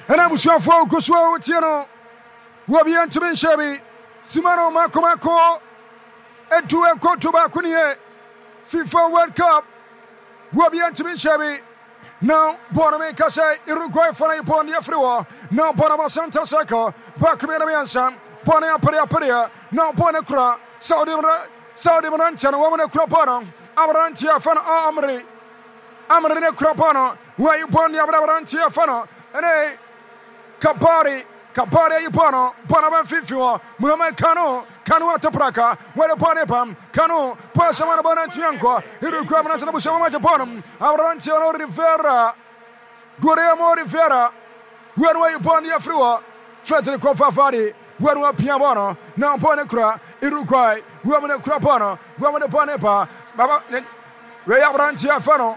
And I was your for Guswa Tiano. Wabi Antimin Shabby. Simano Makomako. And to a Kotobakunie. FIFA World Cup. Wabi Antimin Shabby. Now, Boname Kase, Uruguay for a Bonia Frua. Now, Bonama Santa Seco. Bakamiriansan. Bonia Peria. Now, Bonacra. Saudi Marantian, woman of Cropono. Amarantia Fan Amri. Amrine Cropono. Where you born the Amarantia Fano. And a Kapari Ipono. Bonavan Fifio. Muhammad Kano. Kanu Atapraka. Where a Bonepam. Kanu. Passaman Bonantianco. Uruguay Bushamaj Bonum. Amarantia Rivera. Guerrero Rivera. Where were you born the Afrua? Frederico Fafari. Where were Piamono? Now Bonacra. Uruguay. Woman of Cropono. Woman of Bonepa. Where Amarantia Fano.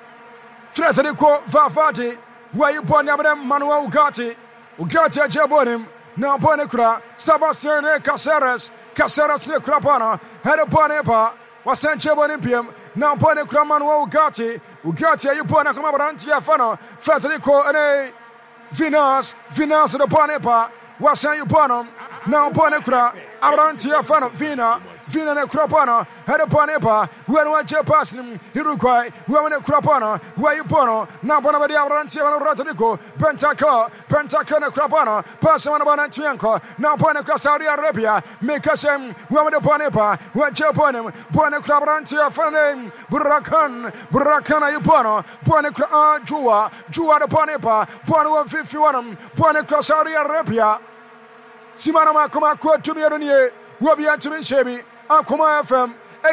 Frederico Fafati. Where you born Yabram Manuel Ugati Jabonim, now Bonacra, Sebastian Caceres de Crapana, had a Bonepa, was sent Jabonimpium, now Bonacra Manuel Ugati, you Bonacamarantia Fano, Frederico and a Vinas de Bonepa, was sent you Bonum, now Bonacra, Amarantia Fano, Vina de Crapana, had a Bonepa, when what you're passing, Uruguay, women of Crapana, where you Bono, now Bonabadi Amarantia Rotarico, Pentaca Crapana, Passaman Bonantianco, now Bonacra Saudi Arabia, make us women of Bonepa, what you're Bonum, Bonacrabantia Fanem, Buracana Ubono, Bonacra Jua the Bonepa, Bono 51, Bonacra Saudi Arabia. Simana Komako to me on ye, Wabi Antimin Shebi, Akuma FM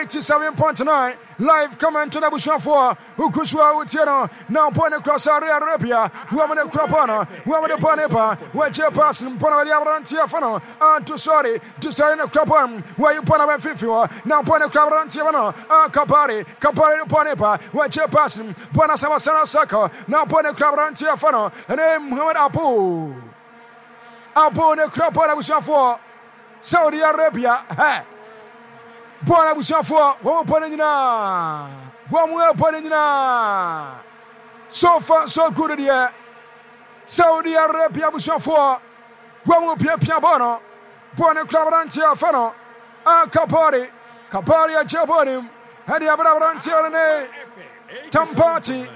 87.9, live comment to Nabushan 4, Ukuswa Utiano, now point across Saudi Arabia, woman of Crapana, woman of Panepa, where you're passing Ponavia Rantia Fano, and to sorry, to sign a Crapon, where you Ponava Fifio, now point of Crabantiano, Capari Panepa, where you're passing Ponasama Sako, now point of Crabantia Fano, and then Muhammad Apu. Abu ne Crapona Bushan Saudi Arabia, hey. Bona Bushan one Ponina. So far, so good at the air. Saudi Arabia Bushan one will be a Piabono, Bona Clavarantia Fano, Capari Jabonim, and the Abravantia Tampati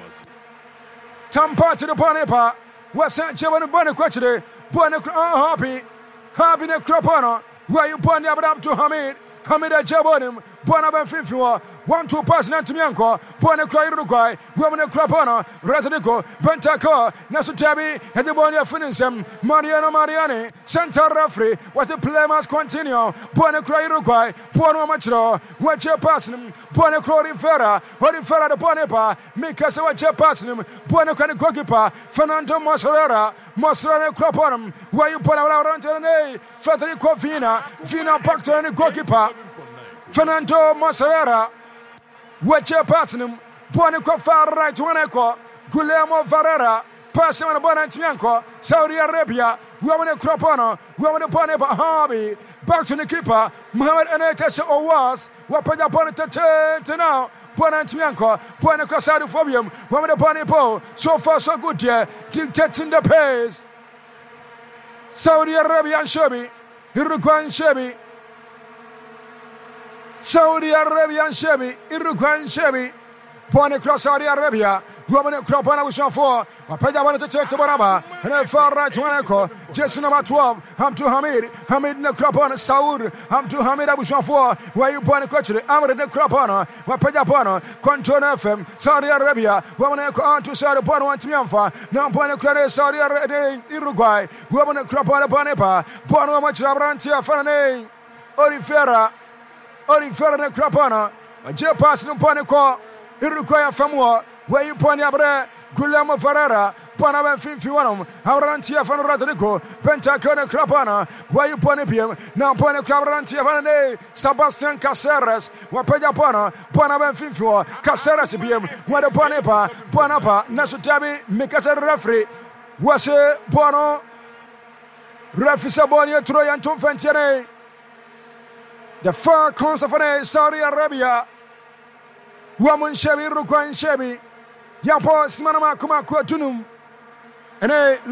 the Bonepa, was Saint Jabon Bonaquatre. Happy ne Crapano, where you born Abraham to Hamid Jabonim, Bonaban Fifua, 1-2 pass Nantimianco, Bonacra Uruguay, woman of Crapano, Ratanico, Bentaco, Nasutabi, and the Bonia Finisem, Mariano Mariani, Santa Rafri, was the play must continue, Bonacra Uruguay, Bono Machro, what you're passing, Bonacro Rivera, Rivera the Bonepa, Mikasa what you're passing, Bonacan Gokipa, Fernando Moserera, Craponum, where you put around Federico Vina Pactor and Gokipa, Fernando Moserera. What you're passing him, Bonico far right one echo, Guillermo Varela, passing on a Bonantianco, Saudi Arabia, woman of Crapano, woman of Bonepa Hobby, back to the keeper, Muhammad Anetas Owas, Wapaya Bonita now, Bonantianco, Bonaca Sadophobium, woman of Bonepo, so far so good here, dictating the pace. Saudi Arabia and Shebi, Uruguay and Shebi. Saudi Arabian Shebi, Uruguayan Shebi, Bonacra Saudi Arabia, woman of Crapana was on 4, Wapaya wanted to take to Baraba, and a far right one echo, Jason number 12, Hamtu Hamid ne Crapana, Saud, Hamtu Hamid Abushon 4, where you Bonacotre, Amad ne Crapana, Wapaya Bono, Conton FM, Saudi Arabia, woman echo to Saudi Bono and Tianfa, now Bonacra Saudi Arabia, Uruguay, woman of Crapana Bonepa, Bono Machabrantia Fanane, Orifera ne Crapana, a J passing upon a call, Uruguay Famua, where you point Abre, Guillermo Ferreira, Bonavan Fifuanum, Aurantia Fan Rodrigo, Pentacona Crapana, where you point him, now point a Cabrantia Vane, Sebastian Caceres, Wapajapana, Bonavan Fifua, Caceres BM, what a Bonapa, Nasutabi, Mikasa referee, was a Bono, Refisabonia Troyan Tumfentiere. The far comes of Saudi Arabia. Woman Shebi, Rukan Shebi, Yapo Smanama Kumaku Tunum, and